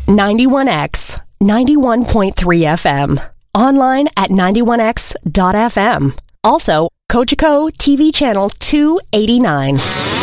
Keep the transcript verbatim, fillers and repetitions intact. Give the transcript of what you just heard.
ninety-one X, ninety-one point three F M. Online at ninety-one x dot f m. Also, Cogeco T V channel two eighty-nine.